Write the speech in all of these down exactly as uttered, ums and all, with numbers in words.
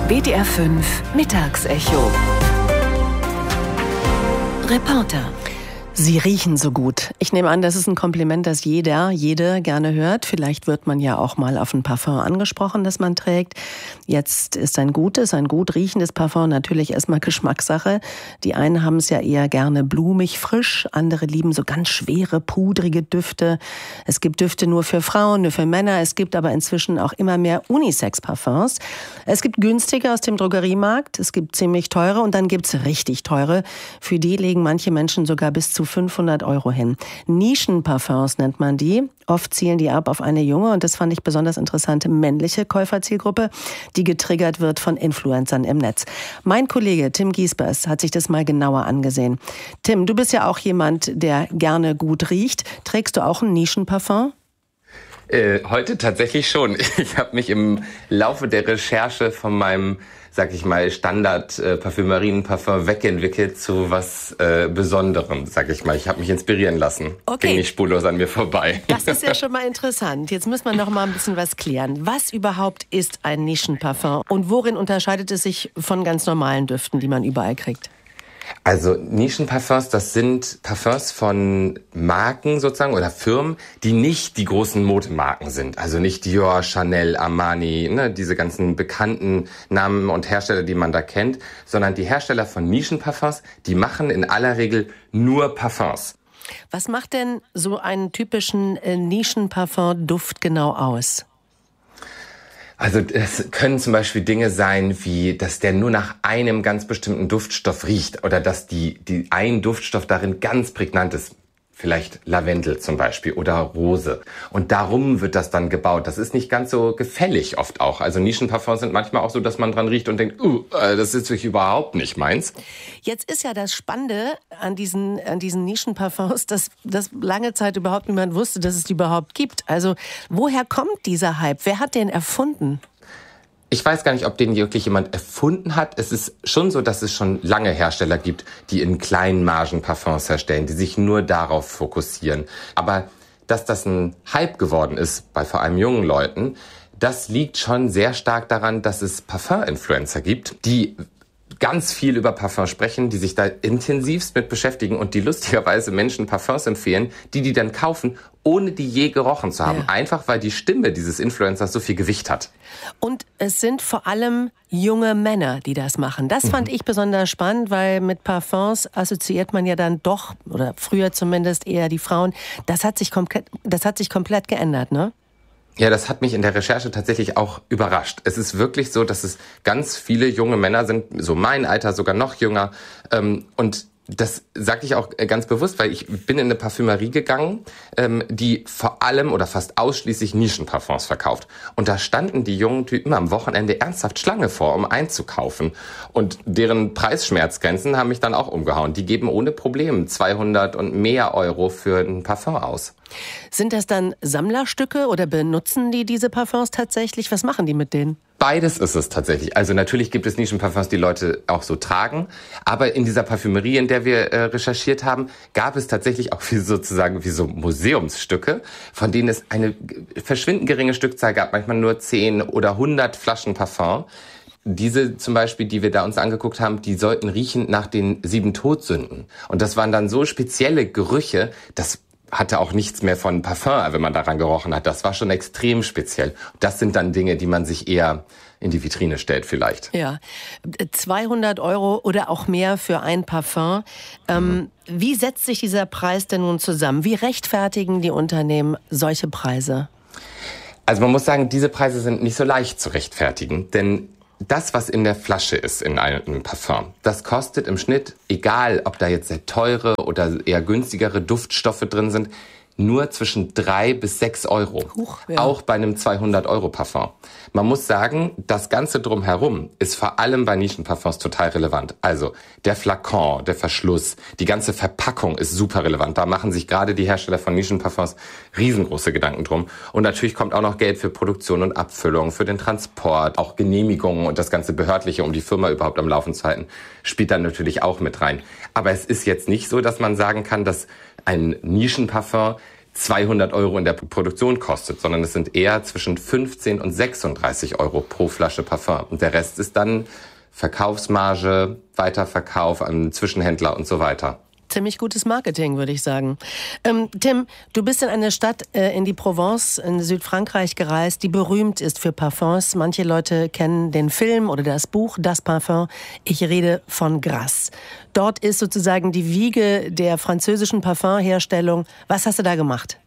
W D R fünf Mittagsecho. Reporter. Sie riechen so gut. Ich nehme an, das ist ein Kompliment, das jeder, jede gerne hört. Vielleicht wird man ja auch mal auf ein Parfum angesprochen, das man trägt. Jetzt ist ein gutes, ein gut riechendes Parfum natürlich erstmal Geschmackssache. Die einen haben es ja eher gerne blumig, frisch. Andere lieben so ganz schwere, pudrige Düfte. Es gibt Düfte nur für Frauen, nur für Männer. Es gibt aber inzwischen auch immer mehr Unisex-Parfums. Es gibt günstige aus dem Drogeriemarkt. Es gibt ziemlich teure und dann gibt's richtig teure. Für die legen manche Menschen sogar bis zu fünfhundert Euro hin. Nischenparfums nennt man die. Oft zielen die ab auf eine junge, und das fand ich besonders interessant, männliche Käuferzielgruppe, die getriggert wird von Influencern im Netz. Mein Kollege Tim Giesbers hat sich das mal genauer angesehen. Tim, du bist ja auch jemand, der gerne gut riecht. Trägst du auch ein Nischenparfum? Äh, heute tatsächlich schon. Ich habe mich im Laufe der Recherche von meinem, sag ich mal, Standard-Parfümerien-Parfum wegentwickelt zu was äh, Besonderem, sag ich mal. Ich habe mich inspirieren lassen. Okay. Ging nicht spurlos an mir vorbei. Das ist ja schon mal interessant. Jetzt müssen wir noch mal ein bisschen was klären. Was überhaupt ist ein Nischenparfum und worin unterscheidet es sich von ganz normalen Düften, die man überall kriegt? Also Nischenparfums, das sind Parfums von Marken sozusagen oder Firmen, die nicht die großen Modemarken sind. Also nicht Dior, Chanel, Armani, ne, diese ganzen bekannten Namen und Hersteller, die man da kennt, sondern die Hersteller von Nischenparfums, die machen in aller Regel nur Parfums. Was macht denn so einen typischen äh, Nischenparfum-Duft genau aus? Also es können zum Beispiel Dinge sein, wie dass der nur nach einem ganz bestimmten Duftstoff riecht oder dass die die ein Duftstoff darin ganz prägnant ist. Vielleicht Lavendel zum Beispiel oder Rose. Und darum wird das dann gebaut. Das ist nicht ganz so gefällig oft auch. Also Nischenparfums sind manchmal auch so, dass man dran riecht und denkt, uh, das ist wirklich überhaupt nicht meins. Jetzt ist ja das Spannende an diesen, an diesen Nischenparfums, dass, dass lange Zeit überhaupt niemand wusste, dass es die überhaupt gibt. Also woher kommt dieser Hype? Wer hat den erfunden? Ich weiß gar nicht, ob den wirklich jemand erfunden hat. Es ist schon so, dass es schon lange Hersteller gibt, die in kleinen Margen Parfums herstellen, die sich nur darauf fokussieren. Aber dass das ein Hype geworden ist, bei vor allem jungen Leuten, das liegt schon sehr stark daran, dass es Parfum-Influencer gibt, die ganz viel über Parfum sprechen, die sich da intensivst mit beschäftigen und die lustigerweise Menschen Parfums empfehlen, die die dann kaufen, ohne die je gerochen zu haben. Ja. Einfach, weil die Stimme dieses Influencers so viel Gewicht hat. Und es sind vor allem junge Männer, die das machen. Das fand mhm. ich besonders spannend, weil mit Parfums assoziiert man ja dann doch, oder früher zumindest eher die Frauen. Das hat sich komplett, das hat sich komplett geändert, ne? Ja, das hat mich in der Recherche tatsächlich auch überrascht. Es ist wirklich so, dass es ganz viele junge Männer sind, so mein Alter, sogar noch jünger. Ähm, und das sage ich auch ganz bewusst, weil ich bin in eine Parfümerie gegangen, ähm, die vor allem oder fast ausschließlich Nischenparfums verkauft. Und da standen die jungen Typen am Wochenende ernsthaft Schlange vor, um einzukaufen. Und deren Preisschmerzgrenzen haben mich dann auch umgehauen. Die geben ohne Problem zweihundert und mehr Euro für ein Parfum aus. Sind das dann Sammlerstücke oder benutzen die diese Parfums tatsächlich? Was machen die mit denen? Beides ist es tatsächlich. Also natürlich gibt es Nischenparfums, die Leute auch so tragen. Aber in dieser Parfümerie, in der wir äh, recherchiert haben, gab es tatsächlich auch wie sozusagen wie so Museumsstücke, von denen es eine verschwindend geringe Stückzahl gab, manchmal nur zehn oder hundert Flaschen Parfum. Diese zum Beispiel, die wir da uns angeguckt haben, die sollten riechen nach den sieben Todsünden. Und das waren dann so spezielle Gerüche, das hatte auch nichts mehr von Parfum, wenn man daran gerochen hat. Das war schon extrem speziell. Das sind dann Dinge, die man sich eher in die Vitrine stellt vielleicht. Ja, zweihundert Euro oder auch mehr für ein Parfum. Ähm, mhm. Wie setzt sich dieser Preis denn nun zusammen? Wie rechtfertigen die Unternehmen solche Preise? Also man muss sagen, diese Preise sind nicht so leicht zu rechtfertigen, denn das, was in der Flasche ist in einem Parfum, das kostet im Schnitt, egal ob da jetzt sehr teure oder eher günstigere Duftstoffe drin sind, nur zwischen drei bis sechs Euro. Huch, ja. Auch bei einem zweihundert Euro Parfum. Man muss sagen, das Ganze drumherum ist vor allem bei Nischenparfums total relevant. Also der Flakon, der Verschluss, die ganze Verpackung ist super relevant. Da machen sich gerade die Hersteller von Nischenparfums riesengroße Gedanken drum. Und natürlich kommt auch noch Geld für Produktion und Abfüllung, für den Transport, auch Genehmigungen und das ganze Behördliche, um die Firma überhaupt am Laufen zu halten, spielt dann natürlich auch mit rein. Aber es ist jetzt nicht so, dass man sagen kann, dass ein Nischenparfum zweihundert Euro in der Produktion kostet, sondern es sind eher zwischen fünfzehn und sechsunddreißig Euro pro Flasche Parfum. Und der Rest ist dann Verkaufsmarge, Weiterverkauf an Zwischenhändler und so weiter. Ziemlich gutes Marketing, würde ich sagen. Ähm, Tim, du bist in eine Stadt äh, in die Provence in Südfrankreich gereist, die berühmt ist für Parfums. Manche Leute kennen den Film oder das Buch Das Parfum. Ich rede von Grasse. Dort ist sozusagen die Wiege der französischen Parfumherstellung. Was hast du da gemacht?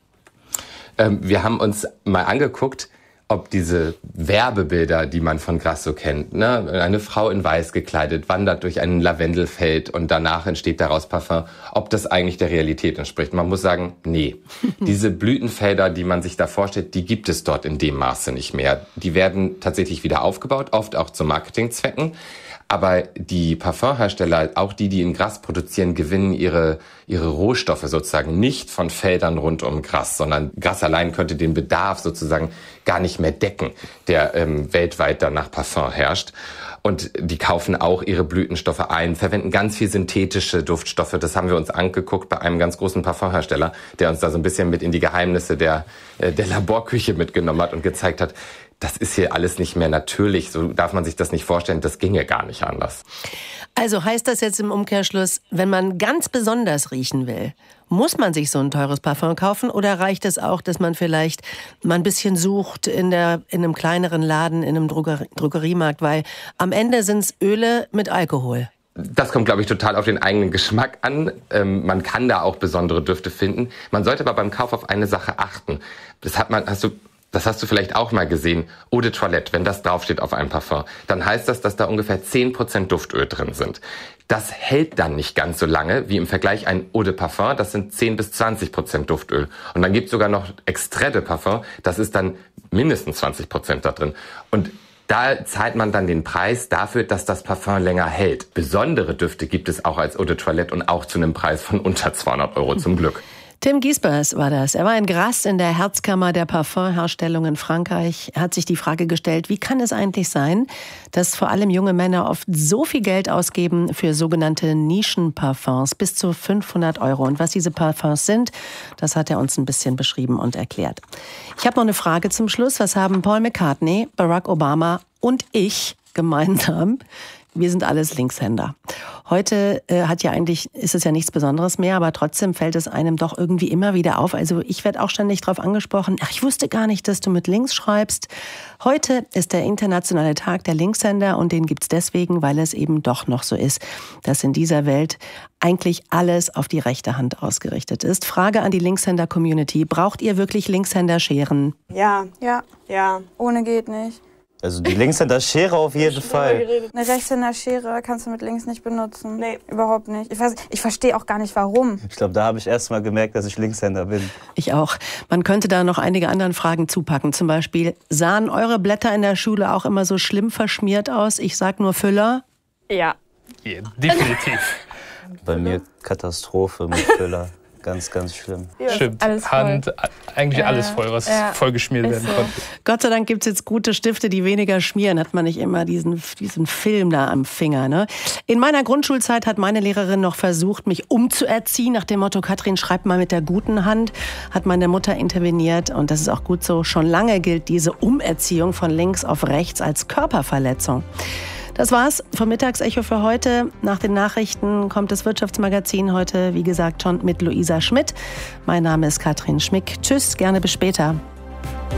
Ähm, wir haben uns mal angeguckt, ob diese Werbebilder, die man von Grasse so kennt, ne, eine Frau in Weiß gekleidet, wandert durch ein Lavendelfeld und danach entsteht daraus Parfum, ob das eigentlich der Realität entspricht. Man muss sagen, nee. Diese Blütenfelder, die man sich da vorstellt, die gibt es dort in dem Maße nicht mehr. Die werden tatsächlich wieder aufgebaut, oft auch zu Marketingzwecken. Aber die Parfumhersteller, auch die, die in Grasse produzieren, gewinnen ihre ihre Rohstoffe sozusagen nicht von Feldern rund um Grasse, sondern Grasse allein könnte den Bedarf sozusagen gar nicht mehr decken, der ähm, weltweit dann nach Parfum herrscht. Und die kaufen auch ihre Blütenstoffe ein, verwenden ganz viel synthetische Duftstoffe. Das haben wir uns angeguckt bei einem ganz großen Parfumhersteller, der uns da so ein bisschen mit in die Geheimnisse der äh, der Laborküche mitgenommen hat und gezeigt hat, das ist hier alles nicht mehr natürlich. So darf man sich das nicht vorstellen. Das ginge gar nicht anders. Also heißt das jetzt im Umkehrschluss, wenn man ganz besonders riechen will, muss man sich so ein teures Parfum kaufen oder reicht es auch, dass man vielleicht mal ein bisschen sucht in, der, in einem kleineren Laden, in einem Droger- Drogeriemarkt, weil am Ende sind es Öle mit Alkohol. Das kommt, glaube ich, total auf den eigenen Geschmack an. Ähm, man kann da auch besondere Düfte finden. Man sollte aber beim Kauf auf eine Sache achten. Das hat man, hast du Das hast du vielleicht auch mal gesehen. Eau de Toilette, wenn das draufsteht auf einem Parfum, dann heißt das, dass da ungefähr zehn Prozent Duftöl drin sind. Das hält dann nicht ganz so lange wie im Vergleich ein Eau de Parfum. Das sind zehn bis zwanzig Prozent Duftöl. Und dann gibt's sogar noch Extrait de Parfum. Das ist dann mindestens zwanzig Prozent da drin. Und da zahlt man dann den Preis dafür, dass das Parfum länger hält. Besondere Düfte gibt es auch als Eau de Toilette und auch zu einem Preis von unter zweihundert Euro zum Glück. Tim Giespers war das. Er war in Grasse in der Herzkammer der Parfumherstellung in Frankreich. Er hat sich die Frage gestellt, wie kann es eigentlich sein, dass vor allem junge Männer oft so viel Geld ausgeben für sogenannte Nischenparfums, bis zu fünfhundert Euro. Und was diese Parfums sind, das hat er uns ein bisschen beschrieben und erklärt. Ich habe noch eine Frage zum Schluss. Was haben Paul McCartney, Barack Obama und ich gemeinsam? Wir sind alles Linkshänder. Heute äh, hat ja eigentlich, ist es ja nichts Besonderes mehr, aber trotzdem fällt es einem doch irgendwie immer wieder auf. Also ich werde auch ständig darauf angesprochen, ach, ich wusste gar nicht, dass du mit links schreibst. Heute ist der internationale Tag der Linkshänder und den gibt's deswegen, weil es eben doch noch so ist, dass in dieser Welt eigentlich alles auf die rechte Hand ausgerichtet ist. Frage an die Linkshänder-Community, braucht ihr wirklich Linkshänder-Scheren? Ja, ja, ja, ohne geht nicht. Also die Linkshänder-Schere auf jeden Fall. Eine Rechtshänder-Schere kannst du mit links nicht benutzen. Nee, überhaupt nicht. Ich, weiß, ich verstehe auch gar nicht, warum. Ich glaube, da habe ich erst mal gemerkt, dass ich Linkshänder bin. Ich auch. Man könnte da noch einige andere Fragen zupacken. Zum Beispiel, sahen eure Blätter in der Schule auch immer so schlimm verschmiert aus? Ich sag nur Füller. Ja. Ja, definitiv. Bei mir Katastrophe mit Füller. Ganz, ganz schlimm. Ja, Stimmt. alles Hand, voll. eigentlich Ja, alles voll, was ja. voll geschmiert Ist werden so. konnte. Gott sei Dank gibt's jetzt gute Stifte, die weniger schmieren. Hat man nicht immer diesen, diesen Film da am Finger. Ne? In meiner Grundschulzeit hat meine Lehrerin noch versucht, mich umzuerziehen. Nach dem Motto, Katrin, schreib mal mit der guten Hand. Hat meine Mutter interveniert. Und das ist auch gut so. Schon lange gilt diese Umerziehung von links auf rechts als Körperverletzung. Das war's vom Mittagsecho für heute. Nach den Nachrichten kommt das Wirtschaftsmagazin heute, wie gesagt, schon mit Luisa Schmidt. Mein Name ist Katrin Schmick. Tschüss, gerne bis später.